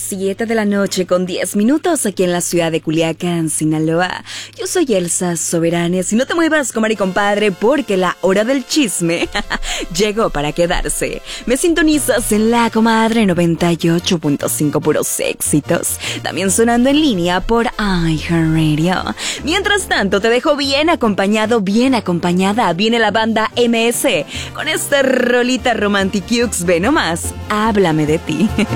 7 de la noche con 10 minutos aquí en la ciudad de Culiacán, Sinaloa. Yo soy Elsa Soberanes y no te muevas, comadre y compadre, porque la hora del chisme llegó para quedarse. Me sintonizas en la comadre 98.5 puros éxitos. También sonando en línea por iHeartRadio. Mientras tanto, te dejo bien acompañado, bien acompañada. Viene la banda MS con esta rolita Romantic Cukes. Ve nomás, háblame de ti.